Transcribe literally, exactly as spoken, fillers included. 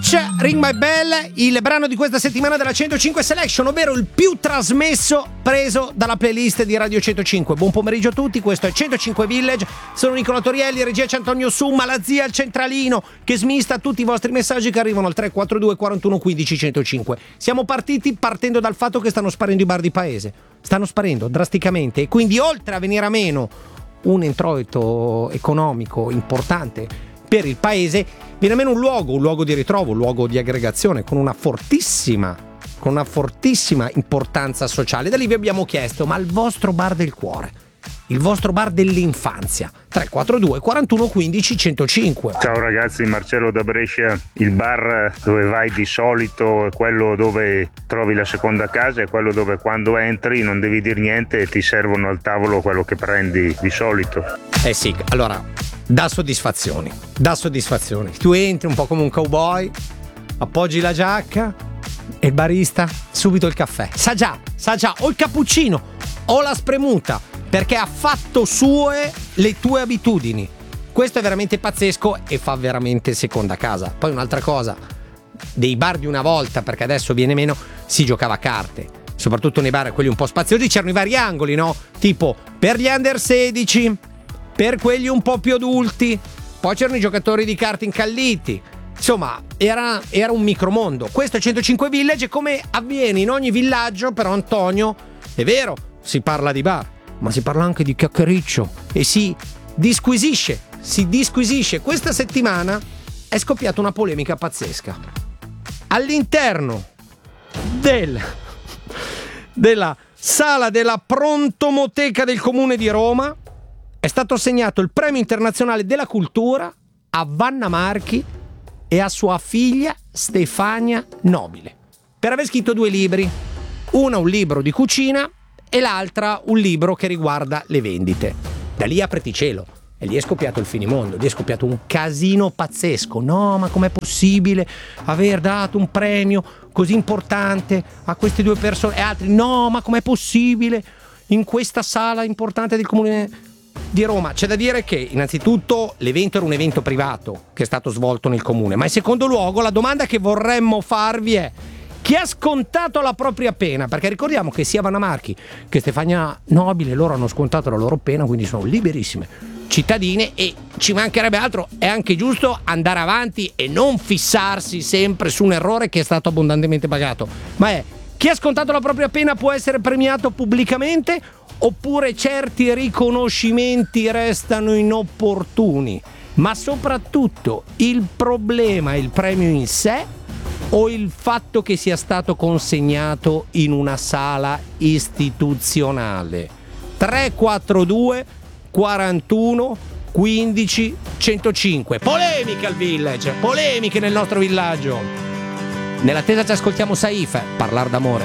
Ring My Bell, il brano di questa settimana della centocinque Selection, ovvero il più trasmesso preso dalla playlist di Radio centocinque. Buon pomeriggio a tutti, questo è centocinque Village. Sono Nicola Torielli, regia c'è Antonio Summa, la zia al centralino che smista tutti i vostri messaggi che arrivano al tre quattro due quarantuno quindici centocinque. Siamo partiti partendo dal fatto che stanno sparendo i bar di paese. Stanno sparendo drasticamente e quindi, oltre a venire a meno un introito economico importante per il paese, viene a meno un luogo, un luogo di ritrovo, un luogo di aggregazione con una fortissima, con una fortissima importanza sociale. Da lì vi abbiamo chiesto: ma il vostro bar del cuore, il vostro bar dell'infanzia? tre quattro due quarantuno quindici centocinque. Ciao ragazzi, Marcello da Brescia. Il bar dove vai di solito è quello dove trovi la seconda casa, è quello dove quando entri non devi dire niente e ti servono al tavolo quello che prendi di solito. Eh sì, allora dà soddisfazioni, dà soddisfazioni. Tu entri un po' come un cowboy, appoggi la giacca e il barista subito il caffè. Sa già, sa già, o il cappuccino o la spremuta, perché ha fatto sue le tue abitudini. Questo è veramente pazzesco e fa veramente seconda casa. Poi un'altra cosa, dei bar di una volta, perché adesso viene meno, si giocava a carte. Soprattutto nei bar quelli un po' spaziosi c'erano i vari angoli, no? Tipo per gli under sedici, per quelli un po' più adulti, poi c'erano i giocatori di carte incalliti. Insomma, era, era un micromondo. Questo è centocinque Village e come avviene in ogni villaggio, però Antonio, è vero, si parla di bar, ma si parla anche di chiacchiericcio e si disquisisce, si disquisisce. Questa settimana è scoppiata una polemica pazzesca. All'interno del, della sala della Prontomoteca del Comune di Roma è stato assegnato il Premio Internazionale della Cultura a Vanna Marchi e a sua figlia Stefania Nobile per aver scritto due libri. Una un libro di cucina e l'altra un libro che riguarda le vendite. Da lì apriti cielo e lì è scoppiato il finimondo, lì è scoppiato un casino pazzesco. No, ma com'è possibile aver dato un premio così importante a queste due persone? E altri: no, ma com'è possibile in questa sala importante del Comune di Roma? C'è da dire che innanzitutto l'evento era un evento privato che è stato svolto nel comune, ma in secondo luogo la domanda che vorremmo farvi è: chi ha scontato la propria pena? Perché ricordiamo che sia Vanna Marchi che Stefania Nobile, loro hanno scontato la loro pena, quindi sono liberissime cittadine e ci mancherebbe altro. È anche giusto andare avanti e non fissarsi sempre su un errore che è stato abbondantemente pagato, ma è: chi ha scontato la propria pena può essere premiato pubblicamente, oppure certi riconoscimenti restano inopportuni? Ma soprattutto, il problema è il premio in sé o il fatto che sia stato consegnato in una sala istituzionale? tre quattro due quarantuno quindici centocinque. Polemiche al Village, polemiche nel nostro villaggio. Nell'attesa ci ascoltiamo Saif, Parlar d'amore.